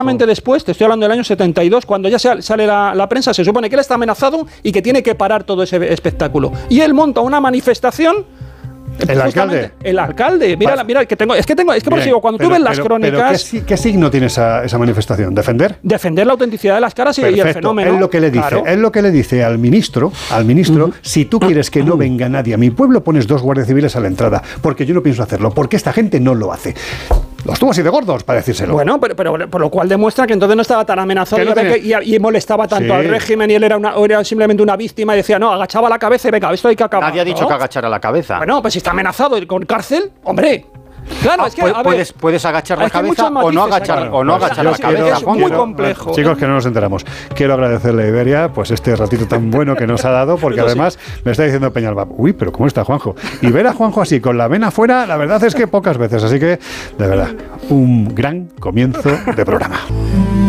después, te estoy hablando del año 72, cuando ya sale la prensa, se supone que él está amenazado y que tiene que parar todo ese espectáculo. Y él monta una manifestación. ¿El alcalde? El alcalde. Mira, que tengo. Es que por eso digo, cuando tú ves las crónicas. Pero ¿qué signo tiene esa manifestación? ¿Defender? Defender la autenticidad de las caras y el fenómeno. Es lo que le dice. Claro. Es lo que le dice al ministro, si tú quieres que no venga nadie a mi pueblo, pones 2 guardias civiles a la entrada. Porque yo no pienso hacerlo. Porque esta gente no lo hace. Los tuvo así de gordos, para decírselo. Bueno, pero por lo cual demuestra que entonces no estaba tan amenazado y molestaba tanto al régimen, y él era simplemente una víctima y decía, no, agachaba la cabeza y venga, esto hay que acabar. Nadie ha dicho que agachara la cabeza. Bueno, pues si está amenazado con cárcel, hombre. Claro, es que puedes agachar la cabeza o no agachar la cabeza. Es muy complejo. Chicos, que no nos enteramos. Quiero agradecerle a Iberia este ratito tan bueno que nos ha dado, porque además me está diciendo Peñalba, uy, pero ¿cómo está Juanjo? Y ver a Juanjo así, con la vena afuera, la verdad es que pocas veces. Así que, de verdad, un gran comienzo de programa.